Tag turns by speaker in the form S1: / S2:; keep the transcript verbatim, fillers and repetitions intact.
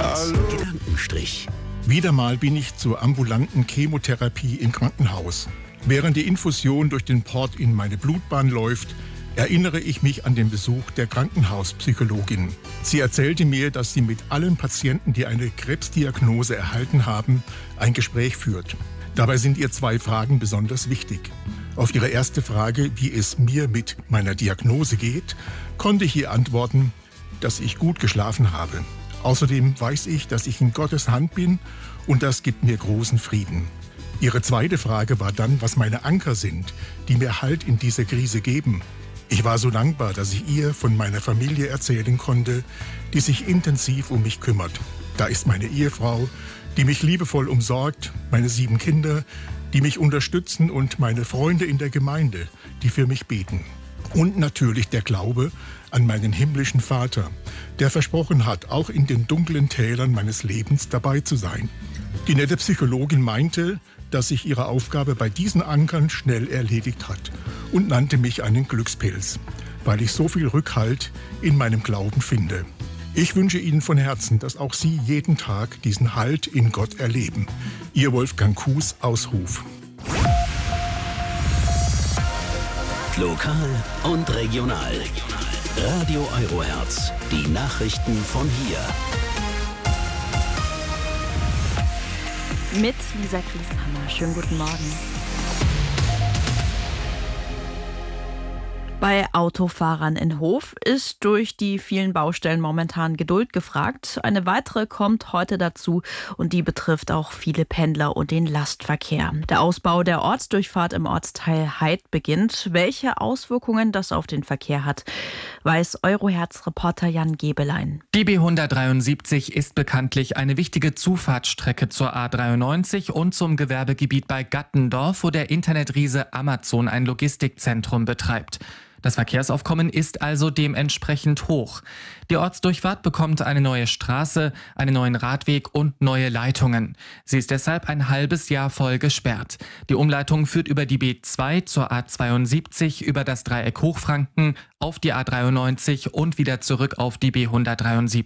S1: Herz.
S2: Hallo.
S1: Gedankenstrich.
S3: Wieder mal bin ich zur ambulanten Chemotherapie im Krankenhaus. Während die Infusion durch den Port in meine Blutbahn läuft, erinnere ich mich an den Besuch der Krankenhauspsychologin. Sie erzählte mir, dass sie mit allen Patienten, die eine Krebsdiagnose erhalten haben, ein Gespräch führt. Dabei sind ihr zwei Fragen besonders wichtig. Auf ihre erste Frage, wie es mir mit meiner Diagnose geht, konnte ich ihr antworten, dass ich gut geschlafen habe. Außerdem weiß ich, dass ich in Gottes Hand bin und das gibt mir großen Frieden. Ihre zweite Frage war dann, was meine Anker sind, die mir Halt in dieser Krise geben. Ich war so dankbar, dass ich ihr von meiner Familie erzählen konnte, die sich intensiv um mich kümmert. Da ist meine Ehefrau, die mich liebevoll umsorgt, meine sieben Kinder, die mich unterstützen und meine Freunde in der Gemeinde, die für mich beten. Und natürlich der Glaube an meinen himmlischen Vater, der versprochen hat, auch in den dunklen Tälern meines Lebens dabei zu sein. Die nette Psychologin meinte, dass sich ihre Aufgabe bei diesen Ankern schnell erledigt hat und nannte mich einen Glückspilz, weil ich so viel Rückhalt in meinem Glauben finde. Ich wünsche Ihnen von Herzen, dass auch Sie jeden Tag diesen Halt in Gott erleben. Ihr Wolfgang Kuhs aus Ruf.
S1: Lokal und regional. Radio Eurohertz. Die Nachrichten von hier.
S4: Mit Lisa Grieshammer. Schönen guten Morgen. Bei Autofahrern in Hof ist durch die vielen Baustellen momentan Geduld gefragt. Eine weitere kommt heute dazu und die betrifft auch viele Pendler und den Lastverkehr. Der Ausbau der Ortsdurchfahrt im Ortsteil Heid beginnt. Welche Auswirkungen das auf den Verkehr hat, weiß Eurohertz-Reporter Jan Gebelein.
S5: Die B hundertdreiundsiebzig ist bekanntlich eine wichtige Zufahrtsstrecke zur A dreiundneunzig und zum Gewerbegebiet bei Gattendorf, wo der Internetriese Amazon ein Logistikzentrum betreibt. Das Verkehrsaufkommen ist also dementsprechend hoch. Die Ortsdurchfahrt bekommt eine neue Straße, einen neuen Radweg und neue Leitungen. Sie ist deshalb ein halbes Jahr voll gesperrt. Die Umleitung führt über die B zwei zur A zweiundsiebzig, über das Dreieck Hochfranken, auf die A dreiundneunzig und wieder zurück auf die B hundertdreiundsiebzig.